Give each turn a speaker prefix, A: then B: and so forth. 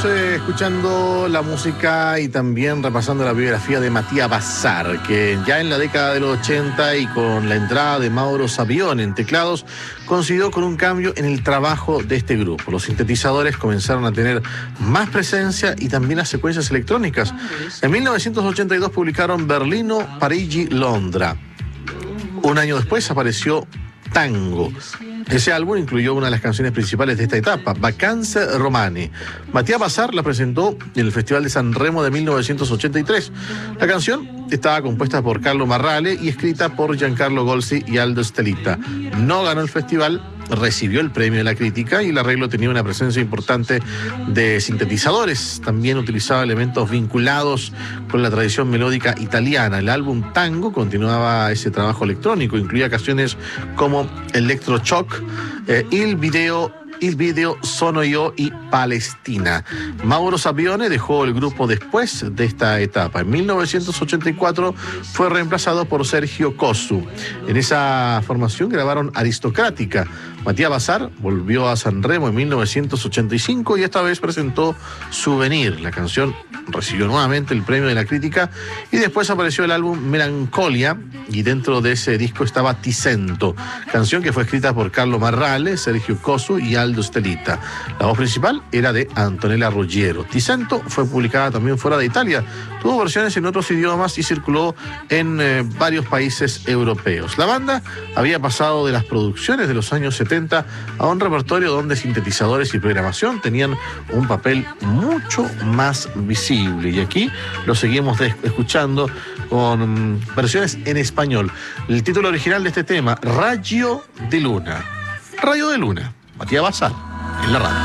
A: escuchando la música y también repasando la biografía de Matías Bazar, que ya en la década de los 80 y con la entrada de Mauro Savione en teclados, coincidió con un cambio en el trabajo de este grupo. Los sintetizadores comenzaron a tener más presencia y también las secuencias electrónicas. En 1982 publicaron Berlino, Parigi, Londra. Un año después apareció Tango. Ese álbum incluyó una de las canciones principales de esta etapa, Vacanze Romane. Matías Bazar la presentó en el Festival de San Remo de 1983. La canción estaba compuesta por Carlo Marrale y escrita por Giancarlo Golsi y Aldo Stellita. No ganó el festival, recibió el premio de la crítica y el arreglo tenía una presencia importante de sintetizadores. También utilizaba elementos vinculados con la tradición melódica italiana. El álbum Tango continuaba ese trabajo electrónico, incluía canciones como Electroshock, Il Video Sono Io y Palestina. Mauro Savione dejó el grupo después de esta etapa. En 1984 fue reemplazado por Sergio Cosu. En esa formación grabaron Aristocrática. Matías Bazar volvió a San Remo en 1985 y esta vez presentó Souvenir. La canción recibió nuevamente el premio de la crítica y después apareció el álbum Melancolia y dentro de ese disco estaba Ticento, canción que fue escrita por Carlo Marrale, Sergio Cosu y Aldo Stellita. La voz principal era de Antonella Ruggiero. Ticento fue publicada también fuera de Italia, tuvo versiones en otros idiomas y circuló en varios países europeos. La banda había pasado de las producciones de los años 70 a un repertorio donde sintetizadores y programación tenían un papel mucho más visible. Y aquí lo seguimos escuchando con versiones en español. El título original de este tema, Rayo de Luna. Rayo de Luna. Matías Bazar en la radio.